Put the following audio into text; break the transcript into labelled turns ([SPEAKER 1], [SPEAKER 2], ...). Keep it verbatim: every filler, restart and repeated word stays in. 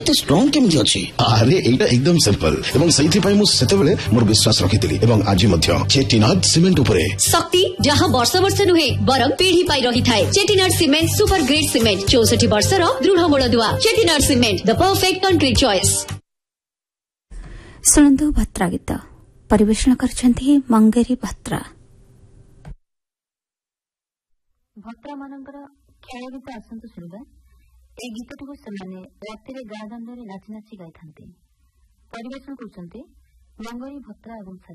[SPEAKER 1] तो स्ट्रांग केमती अछि
[SPEAKER 2] अरे एटा एकदम सिंपल एवं सही पई मु सेतेबेले मोर विश्वास रखितिली एवं आज मध्य चेटिनाड सीमेंट उपरे
[SPEAKER 3] शक्ति जहां वर्ष वर्ष नुहे बरम पीढ़ी पाई रही थाए। Chettinad cement super grade cement चौसठ वर्षर दृढ़ मूलदुआ। Chettinad cement the perfect concrete choice.
[SPEAKER 4] सुनंदु Batra गीत परिवेषण करछंती मंगेरी भत्रा।
[SPEAKER 5] भत्रा मानकर खेल गीत आसंतु सुनिबा। ए गीतटिକୁ ସେମାନେ ରାତିରେ ଗାଁ ଦାଣ୍ଡରେ ନାଚି ନାଚି ଗାଇଥାନ୍ତି। ପରିବେଷଣ କରୁଛନ୍ତି ମଙ୍ଗରୀ ଭତ୍ରା ଏବଂ